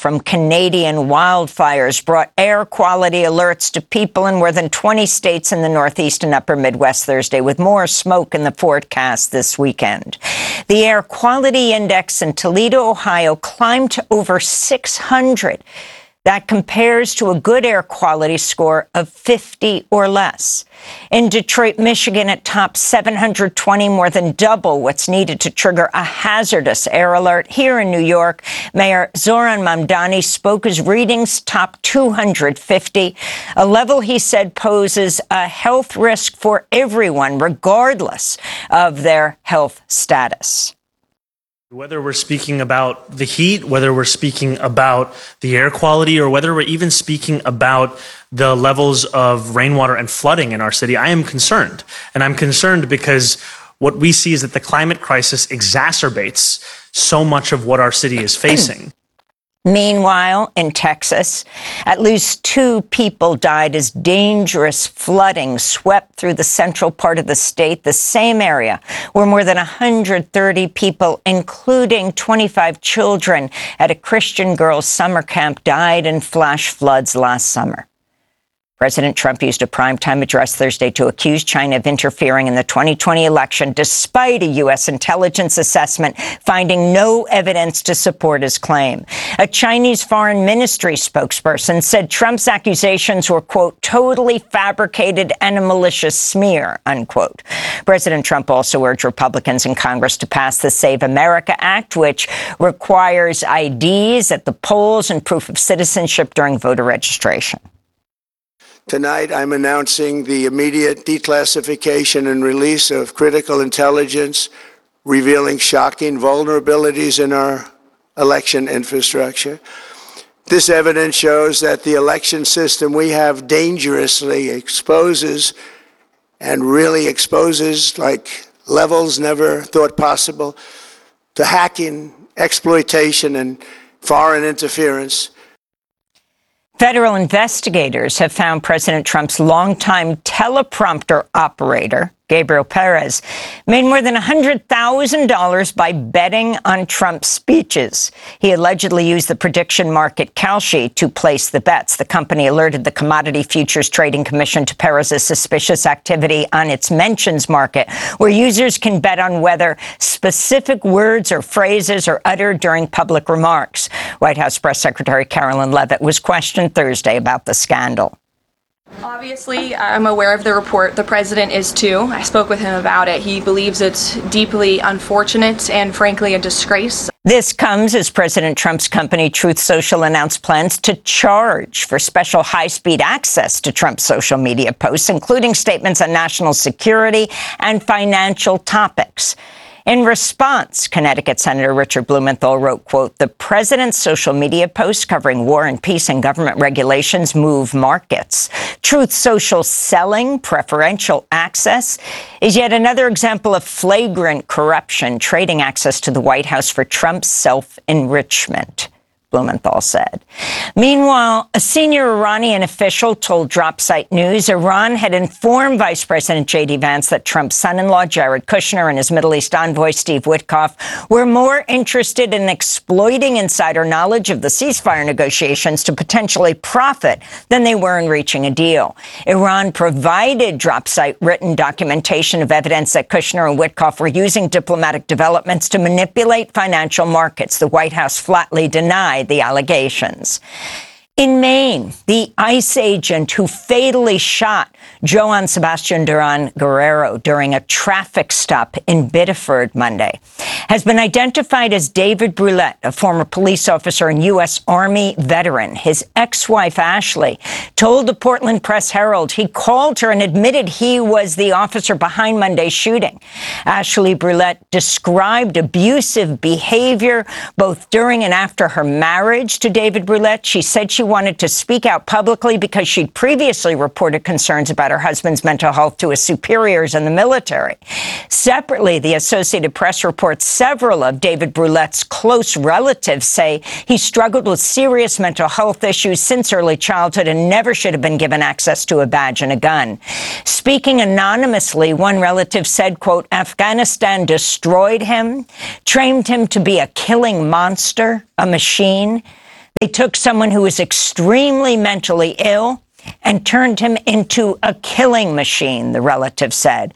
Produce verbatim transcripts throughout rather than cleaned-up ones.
from Canadian wildfires brought air quality alerts to people in more than twenty states in the Northeast and Upper Midwest Thursday, with more smoke in the forecast this weekend. The air quality index in Toledo, Ohio, climbed to over six hundred. That compares to a good air quality score of fifty or less. In Detroit, Michigan, it topped seven hundred twenty, more than double what's needed to trigger a hazardous air alert. Here in New York, Mayor Zohran Mamdani spoke as readings topped two hundred fifty, a level he said poses a health risk for everyone, regardless of their health status. Whether we're speaking about the heat, whether we're speaking about the air quality, or whether we're even speaking about the levels of rainwater and flooding in our city, I am concerned. And I'm concerned because what we see is that the climate crisis exacerbates so much of what our city is facing. Meanwhile, in Texas, at least two people died as dangerous flooding swept through the central part of the state, the same area where more than one hundred thirty people, including twenty-five children at a Christian girls' summer camp, died in flash floods last summer. President Trump used a primetime address Thursday to accuse China of interfering in the twenty twenty election, despite a U S intelligence assessment finding no evidence to support his claim. A Chinese foreign ministry spokesperson said Trump's accusations were, quote, totally fabricated and a malicious smear, unquote. President Trump also urged Republicans in Congress to pass the Save America Act, which requires I Ds at the polls and proof of citizenship during voter registration. Tonight, I'm announcing the immediate declassification and release of critical intelligence revealing shocking vulnerabilities in our election infrastructure. This evidence shows that the election system we have dangerously exposes and really exposes like levels never thought possible to hacking, exploitation, and foreign interference. Federal investigators have found President Trump's longtime teleprompter operator, Gabriel Perez, made more than one hundred thousand dollars by betting on Trump's speeches. He allegedly used the prediction market Kalshi to place the bets. The company alerted the Commodity Futures Trading Commission to Perez's suspicious activity on its mentions market, where users can bet on whether specific words or phrases are uttered during public remarks. White House Press Secretary Carolyn Leavitt was questioned Thursday about the scandal. Obviously, I'm aware of the report. The president is too. I spoke with him about it. He believes it's deeply unfortunate and, frankly, a disgrace. This comes as President Trump's company Truth Social announced plans to charge for special high-speed access to Trump's social media posts, including statements on national security and financial topics. In response, Connecticut Senator Richard Blumenthal wrote, quote, the president's social media posts covering war and peace and government regulations move markets. Truth Social selling preferential access is yet another example of flagrant corruption, trading access to the White House for Trump's self-enrichment, Blumenthal said. Meanwhile, a senior Iranian official told DropSite News Iran had informed Vice President J D Vance that Trump's son-in-law Jared Kushner and his Middle East envoy Steve Witkoff were more interested in exploiting insider knowledge of the ceasefire negotiations to potentially profit than they were in reaching a deal. Iran provided DropSite written documentation of evidence that Kushner and Witkoff were using diplomatic developments to manipulate financial markets. The White House flatly denied the allegations. In Maine, the ICE agent who fatally shot Joan Sebastian Duran Guerrero during a traffic stop in Biddeford Monday has been identified as David Brulette, a former police officer and U S Army veteran. His ex-wife, Ashley, told the Portland Press-Herald he called her and admitted he was the officer behind Monday's shooting. Ashley Brulette described abusive behavior both during and after her marriage to David Brulette. She said she wanted to speak out publicly because she'd previously reported concerns about her husband's mental health to his superiors in the military. Separately, the Associated Press reports several of David Brulette's close relatives say he struggled with serious mental health issues since early childhood and never should have been given access to a badge and a gun. Speaking anonymously, one relative said, quote, Afghanistan destroyed him, trained him to be a killing monster, a machine. They took someone who was extremely mentally ill and turned him into a killing machine, the relative said.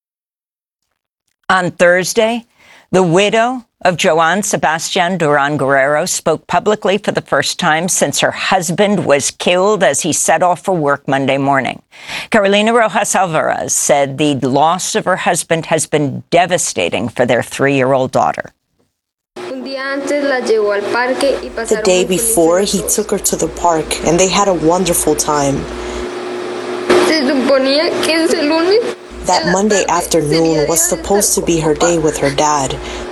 On Thursday, the widow of Joan Sebastian Duran Guerrero spoke publicly for the first time since her husband was killed as he set off for work Monday morning. Carolina Rojas Alvarez said the loss of her husband has been devastating for their three-year-old daughter. The day before, he took her to the park, and they had a wonderful time. That Monday afternoon was supposed to be her day with her dad.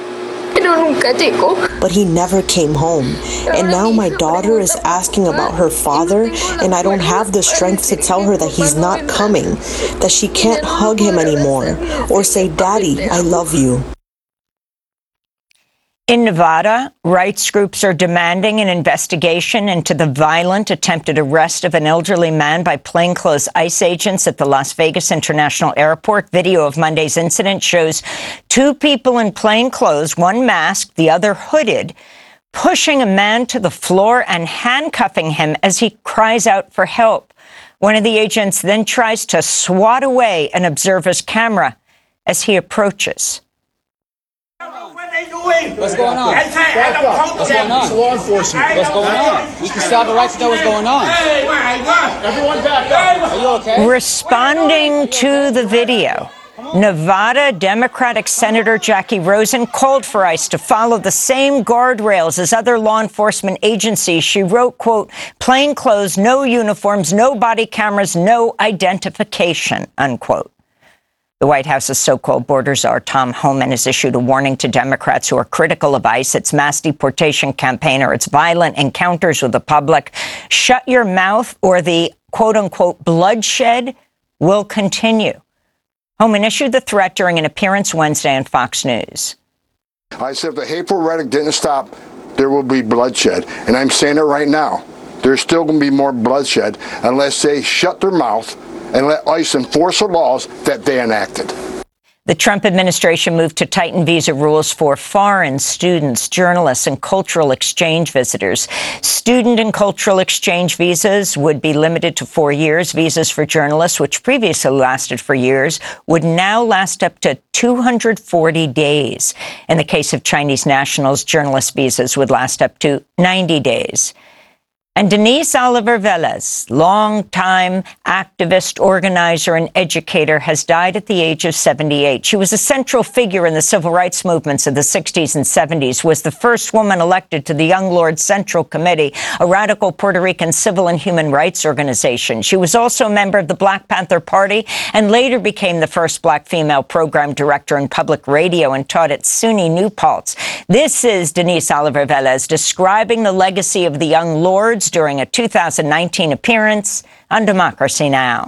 But he never came home. And now my daughter is asking about her father, and I don't have the strength to tell her that he's not coming, that she can't hug him anymore, or say, "Daddy, I love you." In Nevada, rights groups are demanding an investigation into the violent attempted arrest of an elderly man by plainclothes ICE agents at the Las Vegas International Airport. Video of Monday's incident shows two people in plain clothes, one masked, the other hooded, pushing a man to the floor and handcuffing him as he cries out for help. One of the agents then tries to swat away an observer's camera as he approaches. What's going on? What's going on? Law enforcement. What's going on? We can still have the right to know what's going on. Everyone back up. Are you okay? Responding to the video, Nevada Democratic Senator Jackie Rosen called for ICE to follow the same guardrails as other law enforcement agencies. She wrote, quote, "Plain clothes, no uniforms, no body cameras, no identification," unquote. The White House's so-called border czar, Tom Homan, has issued a warning to Democrats who are critical of ICE, its mass deportation campaign, or its violent encounters with the public. Shut your mouth or the quote-unquote bloodshed will continue. Homan issued the threat during an appearance Wednesday on Fox News. I said if the hateful rhetoric didn't stop, there will be bloodshed. And I'm saying it right now. There's still going to be more bloodshed unless they shut their mouth and let ICE enforce the laws that they enacted. The Trump administration moved to tighten visa rules for foreign students, journalists, and cultural exchange visitors. Student and cultural exchange visas would be limited to four years. Visas for journalists, which previously lasted for years, would now last up to two hundred forty days. In the case of Chinese nationals, journalist visas would last up to ninety days. And Denise Oliver Velez, longtime activist, organizer, and educator, has died at the age of seventy-eight. She was a central figure in the civil rights movements of the sixties and seventies, was the first woman elected to the Young Lords Central Committee, a radical Puerto Rican civil and human rights organization. She was also a member of the Black Panther Party and later became the first black female program director in public radio and taught at SUNY New Paltz. This is Denise Oliver Velez describing the legacy of the Young Lords during a two thousand nineteen appearance on Democracy Now!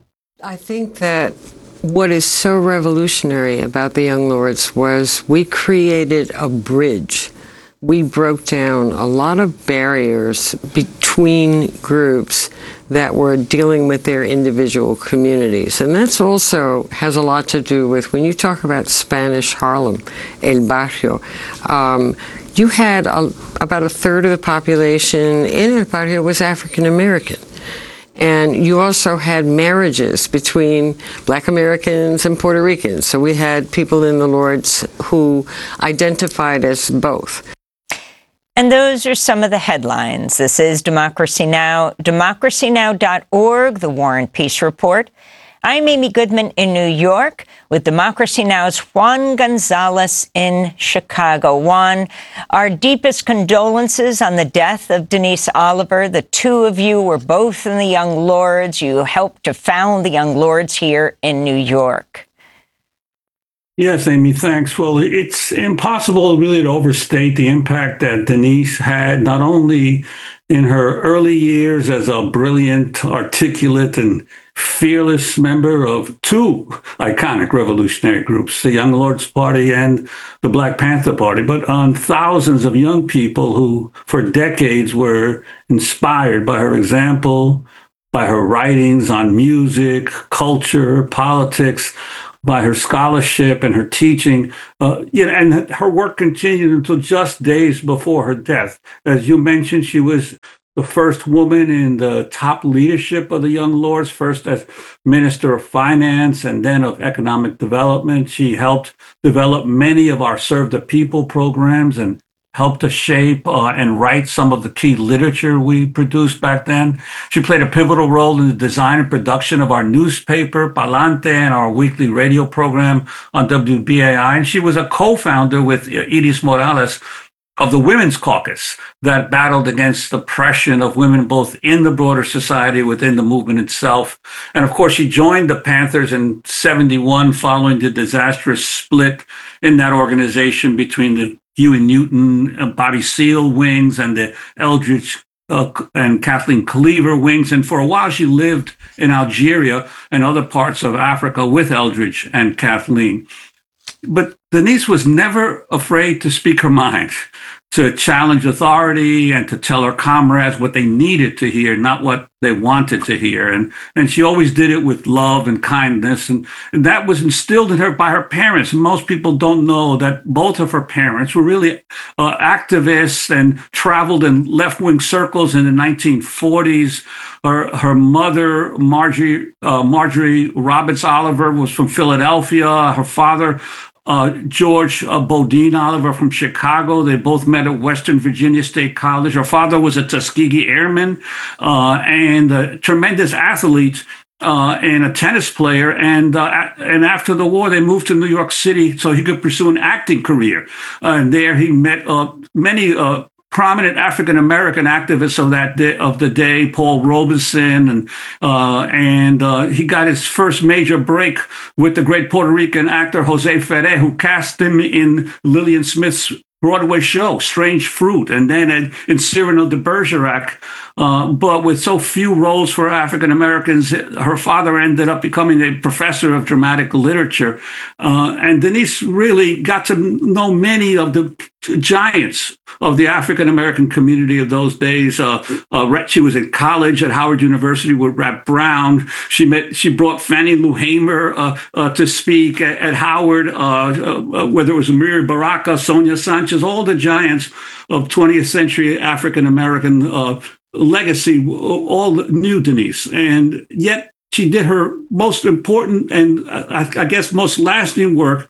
I think that what is so revolutionary about the Young Lords was we created a bridge. We broke down a lot of barriers between groups that were dealing with their individual communities. And that's also has a lot to do with when you talk about Spanish Harlem, El Barrio. Um, you had a, about a third of the population in El Barrio was African American. And you also had marriages between Black Americans and Puerto Ricans. So we had people in the Lords who identified as both. And those are some of the headlines. This is Democracy Now!, democracy now dot org, the War and Peace Report. I'm Amy Goodman in New York with Democracy Now!'s Juan Gonzalez in Chicago. Juan, our deepest condolences on the death of Denise Oliver. The two of you were both in the Young Lords. You helped to found the Young Lords here in New York. Yes, Amy, thanks. Well, it's impossible really to overstate the impact that Denise had, not only in her early years as a brilliant, articulate, and fearless member of two iconic revolutionary groups, the Young Lords Party and the Black Panther Party, but on thousands of young people who for decades were inspired by her example, by her writings on music, culture, politics, by her scholarship and her teaching. Uh, you know, and her work continued until just days before her death. As you mentioned, she was the first woman in the top leadership of the Young Lords, first as Minister of Finance and then of Economic Development. She helped develop many of our Serve the People programs and helped to shape uh, and write some of the key literature we produced back then. She played a pivotal role in the design and production of our newspaper, Palante, and our weekly radio program on W B A I. And she was a co-founder with Iris Morales of the Women's Caucus that battled against the oppression of women both in the broader society, within the movement itself. And of course, she joined the Panthers in seventy-one following the disastrous split in that organization between the Huey Newton, uh, Bobby Seale wings and the Eldridge uh, and Kathleen Cleaver wings. And for a while, she lived in Algeria and other parts of Africa with Eldridge and Kathleen. But Denise was never afraid to speak her mind, to challenge authority and to tell her comrades what they needed to hear, not what they wanted to hear. And, and she always did it with love and kindness. And, and that was instilled in her by her parents. And most people don't know that both of her parents were really uh, activists and traveled in left-wing circles in the nineteen forties. Her, her mother, Marjorie, uh, Marjorie Roberts Oliver, was from Philadelphia. Her father, Uh, George uh, Bodine Oliver from Chicago. They both met at Western Virginia State College. Her father was a Tuskegee Airman uh, and a tremendous athlete uh, and a tennis player. And uh, and after the war, they moved to New York City so he could pursue an acting career. Uh, and there he met uh, many uh, prominent African-American activists of that day, of the day, Paul Robeson, and uh, and uh, he got his first major break with the great Puerto Rican actor Jose Ferrer, who cast him in Lillian Smith's Broadway show, Strange Fruit, and then in, in Cyrano de Bergerac. Uh, but with so few roles for African Americans, her father ended up becoming a professor of dramatic literature. Uh, and Denise really got to know many of the giants of the African American community of those days. Uh, uh, she was in college at Howard University with Rap Brown. She met, she brought Fannie Lou Hamer uh, uh, to speak at, at Howard, uh, uh, whether it was Amiri Baraka, Sonia Sanchez, all the giants of twentieth century African American uh, legacy, all knew Denise. And yet she did her most important and I, I guess most lasting work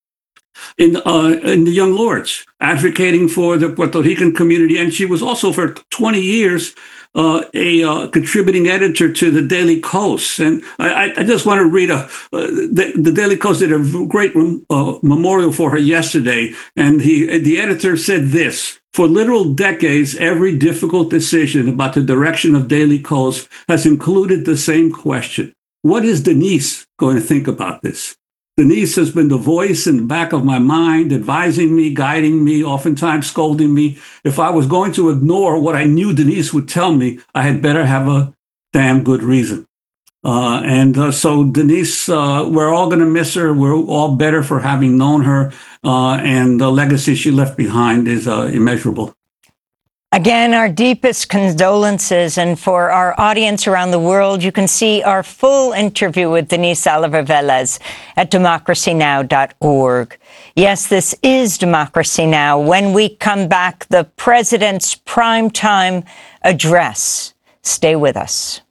in uh, in the Young Lords, advocating for the Puerto Rican community. And she was also for twenty years uh, a uh, contributing editor to the Daily Kos. And I, I just want to read a, uh, the, the Daily Kos did a great uh, memorial for her yesterday. And he, the editor said this: for literal decades, every difficult decision about the direction of Daily Kos has included the same question: what is Denise going to think about this? Denise has been the voice in the back of my mind, advising me, guiding me, oftentimes scolding me. If I was going to ignore what I knew Denise would tell me, I had better have a damn good reason. Uh, and uh, so Denise, uh, we're all going to miss her. We're all better for having known her. Uh, and the legacy she left behind is uh, immeasurable. Again, our deepest condolences. And for our audience around the world, you can see our full interview with Denise Oliver Velez at democracy now dot org. Yes, this is Democracy Now! When we come back, the president's primetime address. Stay with us.